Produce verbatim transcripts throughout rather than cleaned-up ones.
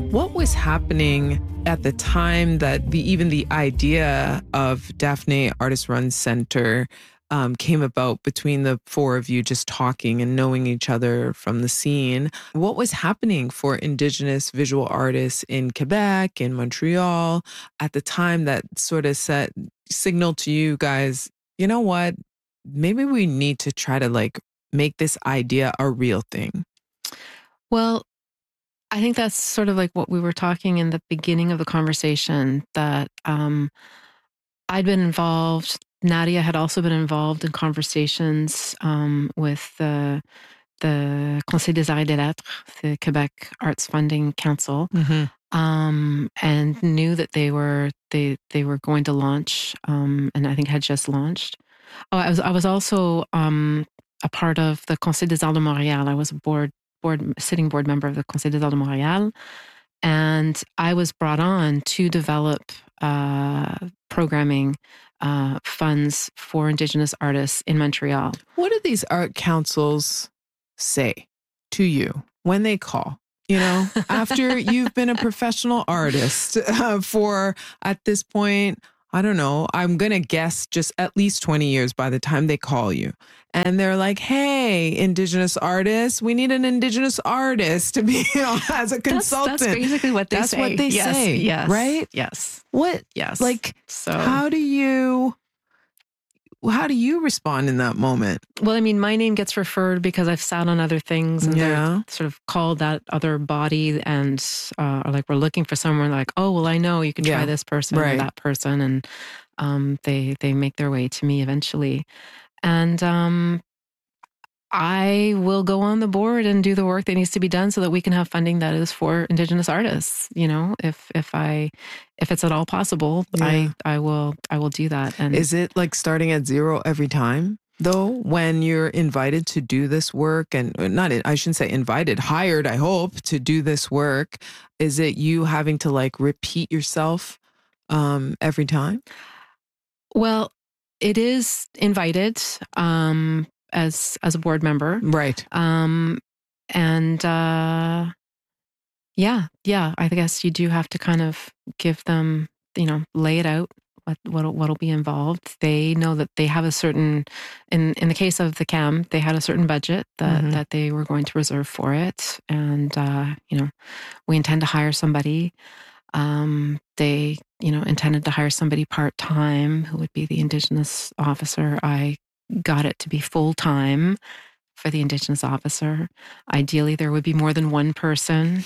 What was happening at the time that the even the idea of Daphne Artist Run Center um, came about between the four of you just talking and knowing each other from the scene? What was happening for Indigenous visual artists in Quebec, in Montreal, at the time that sort of set signaled to you guys, you know what, maybe we need to try to like make this idea a real thing? Well, I think that's sort of like what we were talking in the beginning of the conversation, that um, I'd been involved. Nadia had also been involved in conversations um, with the, the Conseil des Arts et des Lettres, the Quebec Arts Funding Council, mm-hmm. um, and knew that they were they they were going to launch, um, and I think had just launched. Oh, I was I was also um, a part of the Conseil des Arts de Montréal. I was a board. board sitting board member of the Conseil des Arts de Montréal, and I was brought on to develop uh, programming uh, funds for Indigenous artists in Montreal. What do these art councils say to you when they call? You know, after you've been a professional artist uh, for, at this point, I don't know, I'm going to guess just at least twenty years by the time they call you. And they're like, hey, Indigenous artists, we need an Indigenous artist to be, you know, as a consultant. That's, that's basically what they that's say. That's what they yes, say, yes, right? Yes. What? Yes. Like, so how do you... How do you respond in that moment? Well, I mean, my name gets referred because I've sat on other things, and yeah. they're sort of called that other body, and uh, or like we're looking for someone, like, oh, well, I know you can try yeah. this person right. or that person, and um, they they make their way to me eventually, and um, I will go on the board and do the work that needs to be done so that we can have funding that is for Indigenous artists. You know, if if I if it's at all possible, yeah. I I will I will do that. And is it like starting at zero every time though, when you're invited to do this work, and not I shouldn't say invited, hired, I hope, to do this work? Is it you having to like repeat yourself um, every time? Well, it is invited. Um, as as a board member. Right. Um, and uh, yeah, yeah, I guess you do have to kind of give them, you know, lay it out, what what'll, what'll be involved. They know that they have a certain, in, in the case of the C A M, they had a certain budget that, mm-hmm. that they were going to reserve for it. And, uh, you know, we intend to hire somebody. Um, they, you know, intended to hire somebody part-time who would be the Indigenous officer. I got it to be full-time for the Indigenous officer. Ideally, there would be more than one person.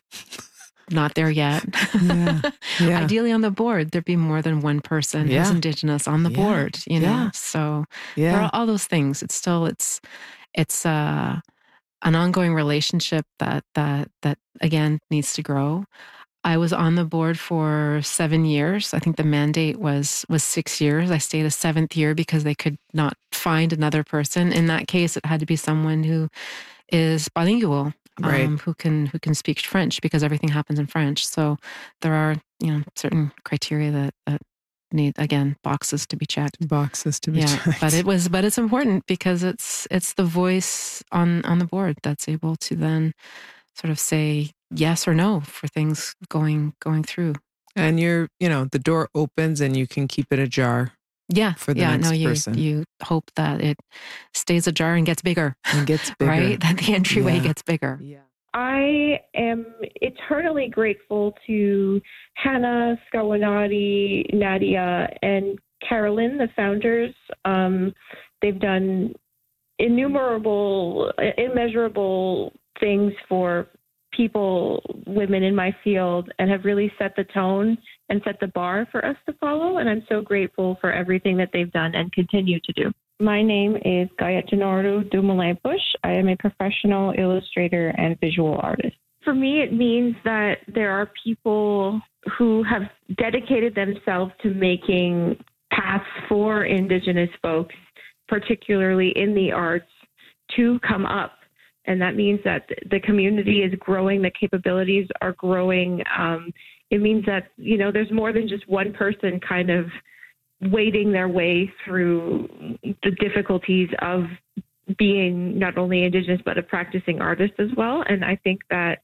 Not there yet. Yeah. Yeah. Ideally, on the board, there'd be more than one person yeah. who's Indigenous on the yeah. board, you know? Yeah. So yeah. there are all those things. It's still, it's, it's uh, an ongoing relationship that, that, that, again, needs to grow. I was on the board for seven years. I think the mandate was was six years. I stayed a seventh year because they could not find another person. In that case, it had to be someone who is bilingual, right. um, who can who can speak French, because everything happens in French. So there are, you know, certain criteria that, that need, again, boxes to be checked. Boxes to be yeah, checked. But it was but it's important because it's it's the voice on on the board that's able to then sort of say yes or no for things going going through. And you're, you know, the door opens and you can keep it ajar. Yeah. For the yeah, next no, you, person. You hope that it stays ajar and gets bigger. And gets bigger. Right? That the entryway yeah. gets bigger. Yeah. I am eternally grateful to Hannah, Skawanati, Nadia, and Carolyn, the founders. Um, they've done innumerable, immeasurable things for people, women in my field, and have really set the tone and set the bar for us to follow. And I'm so grateful for everything that they've done and continue to do. My name is Gayatanoru Dumoulin Bush. I am a professional illustrator and visual artist. For me, it means that there are people who have dedicated themselves to making paths for Indigenous folks, particularly in the arts, to come up. And that means that the community is growing, the capabilities are growing. Um, it means that, you know, there's more than just one person kind of wading their way through the difficulties of being not only Indigenous, but a practicing artist as well. And I think that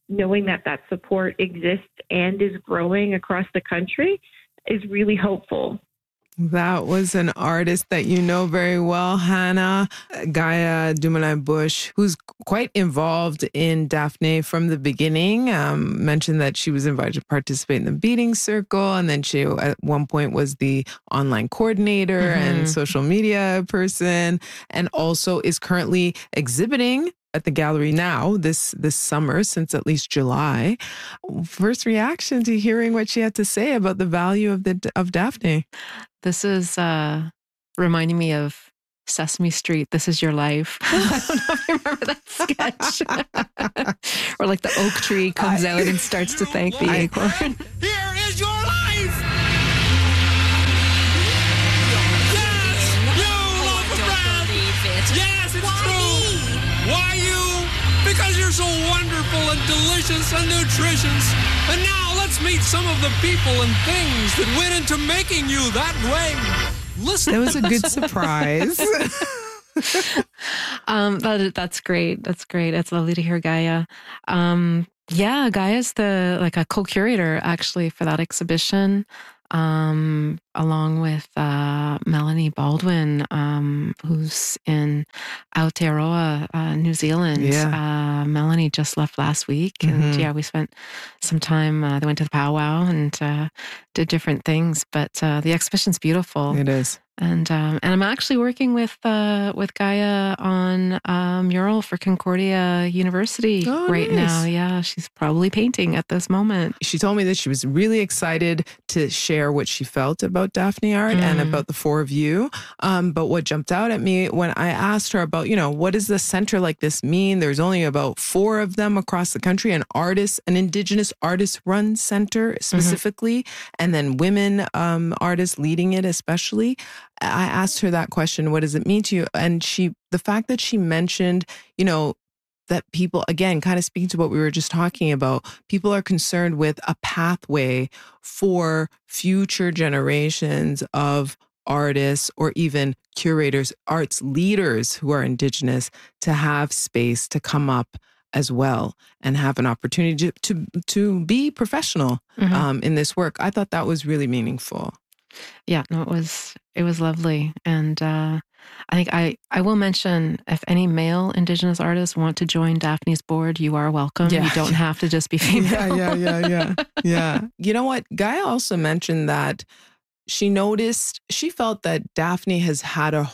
knowing that that support exists and is growing across the country is really hopeful. That was an artist that you know very well, Hannah, Gaia Dumoulin-Bush, who's quite involved in Daphne from the beginning. Um, mentioned that she was invited to participate in the beading circle, and then she at one point was the online coordinator mm-hmm. and social media person, and also is currently exhibiting at the gallery now this this summer, since at least July. First reaction to hearing what she had to say about the value of the of Daphne. This is uh, reminding me of Sesame Street, This Is Your Life. I don't know if you remember that sketch. Or like the oak tree comes I, out and starts to thank the I, acorn. Here is your life! Yes! You love the bread! Yes, it's Why true! Me? Why you? Because you're so wonderful and delicious and nutritious. And now let's meet some of the people and things that went into making you that way. Listen. That was a good surprise. um, that, that's great. That's great. It's lovely to hear Gaia. Um, yeah, Gaia's the like a co-curator actually for that exhibition. Um, along with uh, Melanie Baldwin, um, who's in Aotearoa, uh, New Zealand. Yeah. Uh, Melanie just left last week, mm-hmm. and yeah, we spent some time. Uh, they went to the powwow and uh, did different things. But uh, the exhibition's beautiful. It is. And um, and I'm actually working with uh, with Gaia on a mural for Concordia University oh, right nice. now. Yeah, she's probably painting at this moment. She told me that she was really excited to share what she felt about Daphne art mm. and about the four of you. Um, but what jumped out at me when I asked her about, you know, what does the center like this mean? There's only about four of them across the country, an artist, an Indigenous artist-run center specifically, mm-hmm. and then women um, artists leading it especially. I asked her that question, what does it mean to you? And she, the fact that she mentioned, you know, that people, again, kind of speaking to what we were just talking about, people are concerned with a pathway for future generations of artists or even curators, arts leaders who are Indigenous to have space to come up as well and have an opportunity to, to, to be professional mm-hmm. um, in this work. I thought that was really meaningful. Yeah, no, it was it was lovely, and uh, I think I, I will mention if any male Indigenous artists want to join Daphne's board, you are welcome. Yeah. You don't have to just be female. Yeah, yeah, yeah, yeah, yeah. You know what? Gaia also mentioned that she noticed she felt that Daphne has had a,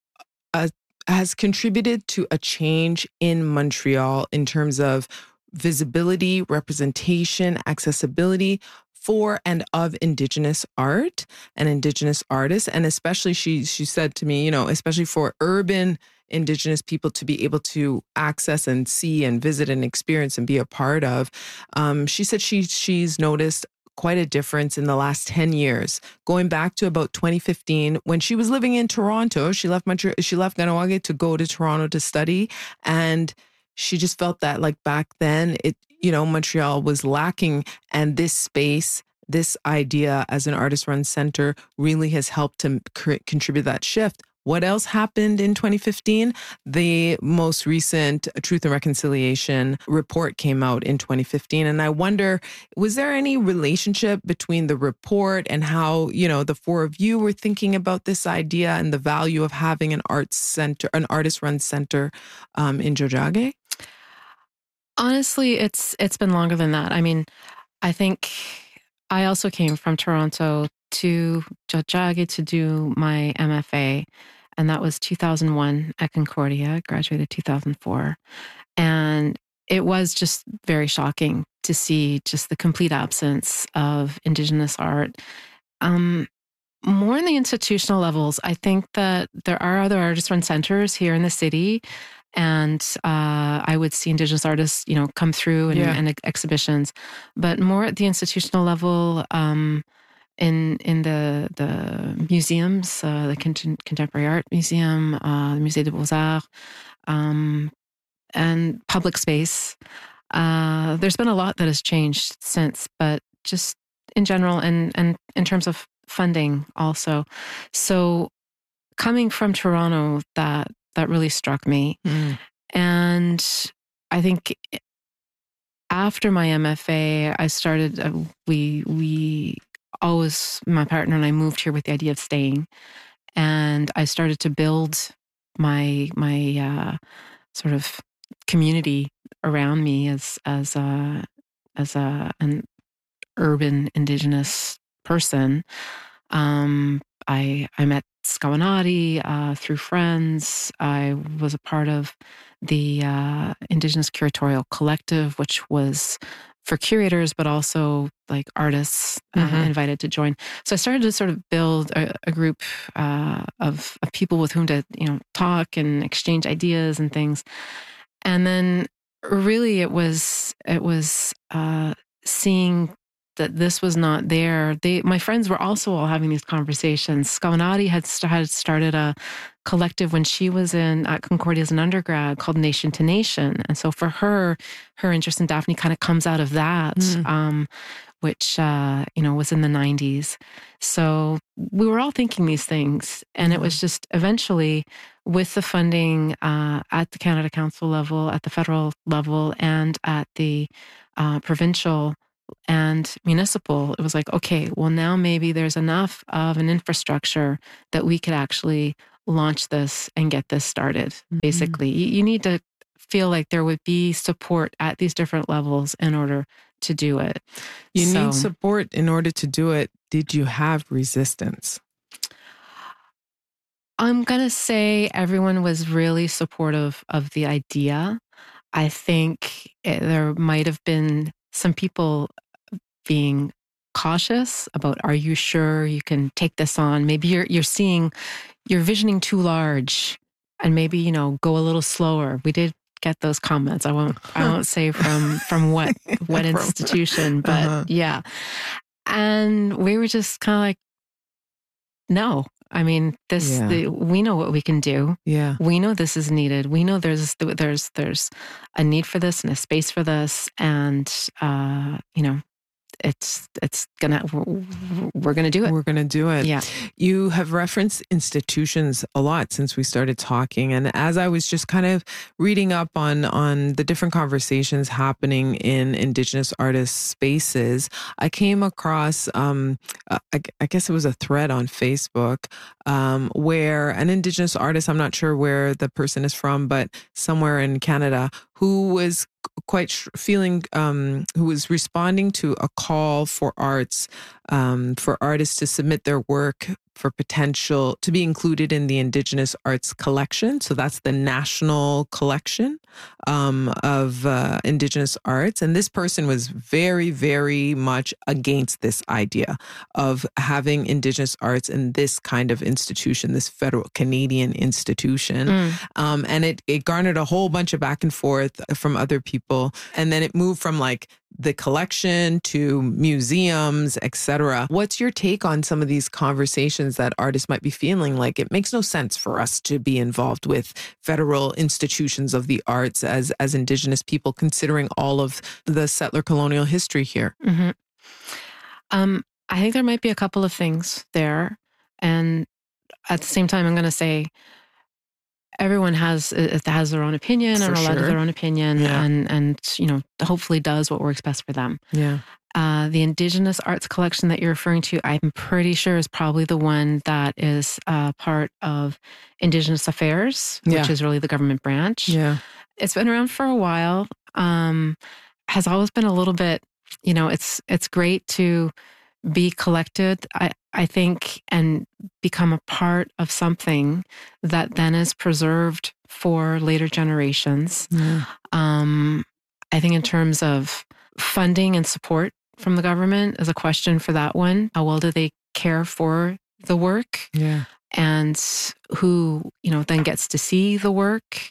a has contributed to a change in Montreal in terms of visibility, representation, accessibility for and of Indigenous art and Indigenous artists. And especially she she said to me, you know, especially for urban Indigenous people to be able to access and see and visit and experience and be a part of. Um, she said she she's noticed quite a difference in the last ten years, going back to about twenty fifteen when she was living in Toronto. She left Montreal, she left Kahnawake to go to Toronto to study. And she just felt that like back then, it, you know, Montreal was lacking, and this space, this idea as an artist-run center really has helped to c- contribute that shift. What else happened in twenty fifteen? The most recent Truth and Reconciliation report came out in twenty fifteen. And I wonder, was there any relationship between the report and how, you know, the four of you were thinking about this idea and the value of having an arts center, an artist-run center um, in Tiohtià:ke? Honestly, it's it's been longer than that. I mean, I think I also came from Toronto to Tiohtià:ke to do my M F A, and that was two thousand one at Concordia, graduated two thousand four. And it was just very shocking to see just the complete absence of Indigenous art. Um, more in the institutional levels, I think that there are other artist-run centers here in the city. And uh, I would see Indigenous artists, you know, come through and, yeah. and exhibitions, but more at the institutional level, um, in in the the museums, uh, the Cont- Contemporary Art Museum, uh, the Musée des Beaux-Arts, um, and public space. Uh, there's been a lot that has changed since, but just in general, and and in terms of funding also. So coming from Toronto, that. That really struck me. Mm. And I think after my M F A, I started, uh, we, we always, my partner and I moved here with the idea of staying. And I started to build my, my, uh, sort of community around me as, as a, as a, an urban Indigenous person. Um, I, I met Skawanati uh, through friends. I was a part of the uh, Indigenous Curatorial Collective, which was for curators, but also like artists uh, mm-hmm. invited to join. So I started to sort of build a, a group uh, of, of people with whom to, you know, talk and exchange ideas and things. And then really it was, it was uh, seeing that this was not there. They, my friends were also all having these conversations. Skawanati had, st- had started a collective when she was in at Concordia as an undergrad called Nation to Nation. And so for her, her interest in Daphne kind of comes out of that, mm. um, which, uh, you know, was in the nineties. So we were all thinking these things. And it was just eventually with the funding uh, at the Canada Council level, at the federal level, and at the uh, provincial and municipal, it was like, okay, well, now maybe there's enough of an infrastructure that we could actually launch this and get this started. Mm-hmm. Basically, you, you need to feel like there would be support at these different levels in order to do it. You so, need support in order to do it. Did you have resistance? I'm going to say everyone was really supportive of the idea. I think it, there might have been some people being cautious about, are you sure you can take this on? Maybe you're you're seeing, you're visioning too large, and maybe, you know, go a little slower. We did get those comments. I won't I won't say from from what what institution, but uh-huh. yeah. And we were just kind of like, no. I mean, this yeah. the, we know what we can do. Yeah, we know this is needed. We know there's there's there's a need for this and a space for this, and uh, you know, it's it's gonna we're, we're gonna do it. We're gonna do it. Yeah. You have referenced institutions a lot since we started talking, and as I was just kind of reading up on on the different conversations happening in Indigenous artist spaces, I came across um, I, I guess it was a thread on Facebook um, where an Indigenous artist, I'm not sure where the person is from, but somewhere in Canada, who was quite sh- feeling, um, who was responding to a call for arts, um, for artists to submit their work for potential to be included in the Indigenous Arts Collection. So that's the national collection um, of uh, Indigenous arts. And this person was very, very much against this idea of having Indigenous arts in this kind of institution, this federal Canadian institution. Mm. Um, and it, it garnered a whole bunch of back and forth from other people. And then it moved from like the collection to museums, et cetera. What's your take on some of these conversations that artists might be feeling like it makes no sense for us to be involved with federal institutions of the arts as, as Indigenous people, considering all of the settler colonial history here? Mm-hmm. Um, I think there might be a couple of things there. And at the same time, I'm going to say, everyone has has their own opinion and allowed sure. their own opinion, yeah. and and you know, hopefully does what works best for them. Yeah. Uh, the Indigenous Arts Collection that you're referring to, I'm pretty sure is probably the one that is uh, part of Indigenous Affairs, which yeah. is really the government branch. Yeah. It's been around for a while. Um, has always been a little bit, you know, it's it's great to be collected, I, I think, and become a part of something that then is preserved for later generations. Yeah. Um, I think in terms of funding and support from the government is a question for that one. How well do they care for the work? Yeah. And who, you know, then gets to see the work?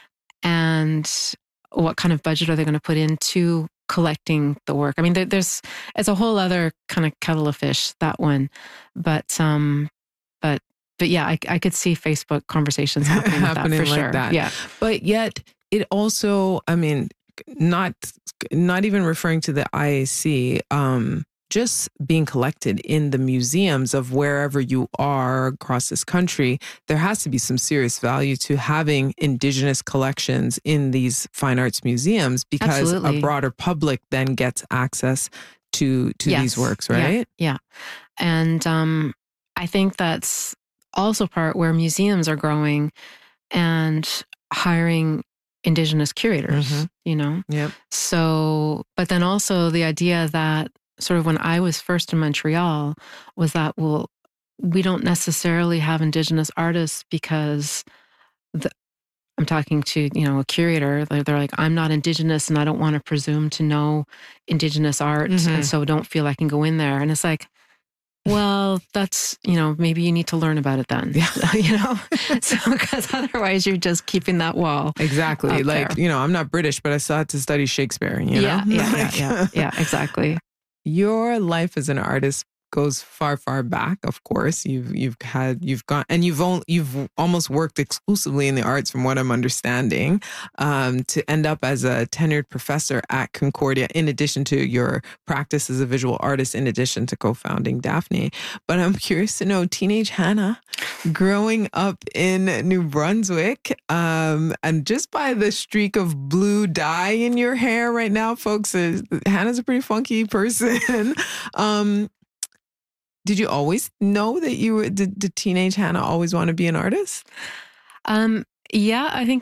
And what kind of budget are they going to put into collecting the work? I mean, there, there's it's a whole other kind of kettle of fish, that one. But um, but but yeah, I, I could see Facebook conversations happening, happening with that for like sure. That. Yeah, but yet it also, I mean, not not even referring to the I A C. Um, just being collected in the museums of wherever you are across this country, there has to be some serious value to having Indigenous collections in these fine arts museums, because Absolutely. a broader public then gets access to to Yes. these works, right? Yeah. yeah. And um, I think that's also part where museums are growing and hiring Indigenous curators, Mhm. you know? Yep. So, but then also the idea that sort of when I was first in Montreal was that, well, we don't necessarily have Indigenous artists because the, I'm talking to, you know, a curator. They're, they're like, I'm not Indigenous and I don't want to presume to know Indigenous art. Mhm. And so don't feel I can go in there. And it's like, well, that's, you know, maybe you need to learn about it then, Yeah. you know, so because otherwise you're just keeping that wall. Exactly. Up Like, there. you know, I'm not British, but I still had to study Shakespeare, you know? Yeah, yeah, yeah, Like, yeah, yeah, exactly. Your life as an artist goes far, far back. Of course, you've you've had you've gone and you've only, you've almost worked exclusively in the arts, from what I'm understanding, um, to end up as a tenured professor at Concordia. In addition to your practice as a visual artist, in addition to co-founding Daphne. But I'm curious to know, teenage Hannah, growing up in New Brunswick, um, and just by the streak of blue dye in your hair right now, folks, uh, Hannah's a pretty funky person. um, Did you always know that you were, did, did teenage Hannah always want to be an artist? Um, yeah, I think